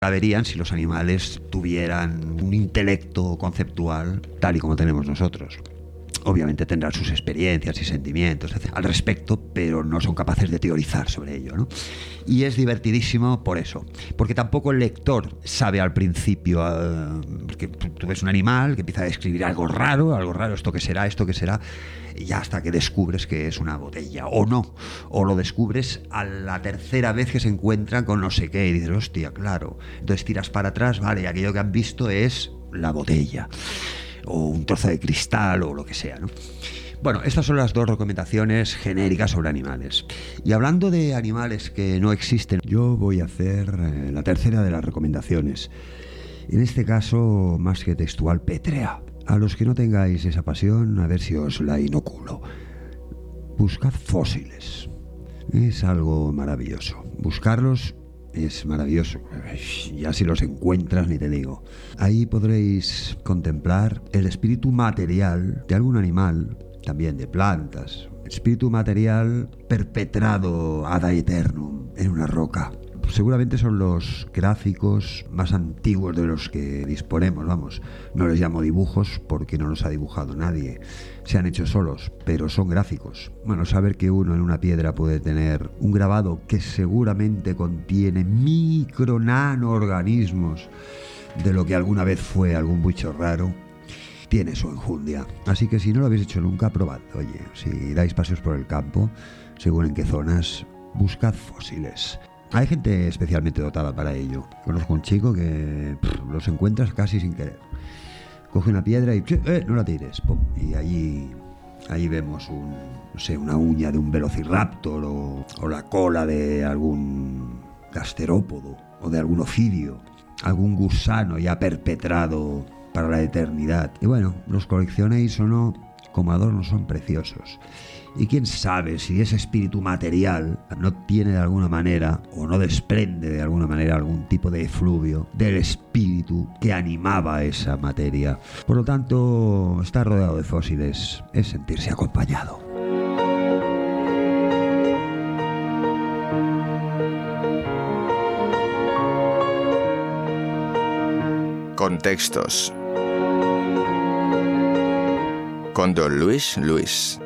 La verían si los animales tuvieran un intelecto conceptual tal y como tenemos nosotros. Obviamente tendrán sus experiencias y sentimientos al respecto, pero no son capaces de teorizar sobre ello, ¿no? Y es divertidísimo por eso, porque tampoco el lector sabe al principio, porque tú ves un animal que empieza a describir algo raro, esto que será, y ya hasta que descubres que es una botella, o no, o lo descubres a la tercera vez que se encuentran con no sé qué, y dices, hostia, claro, entonces tiras para atrás, vale, y aquello que han visto es la botella, o un trozo de cristal o lo que sea, ¿no? Bueno, estas son las dos recomendaciones genéricas sobre animales. Y hablando de animales que no existen, yo voy a hacer la tercera de las recomendaciones. En este caso, más que textual, pétrea. A los que no tengáis esa pasión, a ver si os la inoculo. Buscad fósiles. Es algo maravilloso. Buscarlos es maravilloso. Ya si los encuentras, ni te digo. Ahí podréis contemplar el espíritu material de algún animal, también de plantas. Espíritu material perpetrado ad aeternum en una roca. Seguramente son los gráficos más antiguos de los que disponemos, vamos. No les llamo dibujos porque no los ha dibujado nadie. Se han hecho solos, pero son gráficos. Bueno, saber que uno en una piedra puede tener un grabado que seguramente contiene nanoorganismos de lo que alguna vez fue algún bicho raro, tiene su enjundia. Así que si no lo habéis hecho nunca, probad. Oye, si dais paseos por el campo, según en qué zonas, buscad fósiles. Hay gente especialmente dotada para ello. Conozco un chico que los encuentras casi sin querer. Coge una piedra y no la tires, pum, y allí vemos una uña de un velociraptor o la cola de algún gasterópodo o de algún ofidio, algún gusano ya perpetrado para la eternidad. Y bueno, los coleccionéis o no, como adornos son preciosos. Y quién sabe si ese espíritu material no tiene de alguna manera o no desprende de alguna manera algún tipo de efluvio del espíritu que animaba esa materia. Por lo tanto, estar rodeado de fósiles es sentirse acompañado. Contextos con Don Luis Luis.